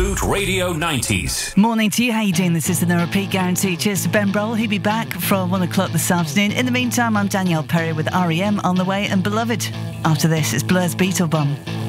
Absolute Radio 90s. Morning to you. How you doing? This is the No Repeat Guarantee. Cheers to Ben Broll. He'll be back from 1 o'clock this afternoon. In the meantime, I'm Danielle Perry with REM on the way and Beloved. After this, it's Blur's Beetle Bomb.